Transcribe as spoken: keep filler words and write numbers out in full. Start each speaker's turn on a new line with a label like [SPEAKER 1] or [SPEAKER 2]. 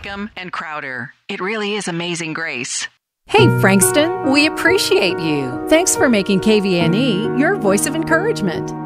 [SPEAKER 1] Wickham, and Crowder. It really is Amazing Grace.
[SPEAKER 2] Hey, Frankston, we appreciate you. Thanks for making K V N E your voice of encouragement.